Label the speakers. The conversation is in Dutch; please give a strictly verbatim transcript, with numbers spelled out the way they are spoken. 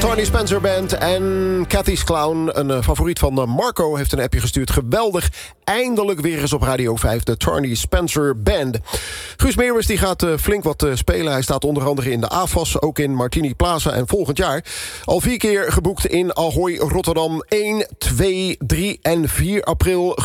Speaker 1: Tony Spencer Band en Cathy's Clown. Een uh, favoriet van uh, Marco heeft een appje gestuurd. Geweldig. Eindelijk weer eens op Radio vijf. De Tony Spencer Band. Guus Meeuwis die gaat uh, flink wat uh, spelen. Hij staat onder andere in de A F A S. Ook in Martini Plaza. En volgend jaar al vier keer geboekt in Ahoy, Rotterdam. één, twee, drie en vier april.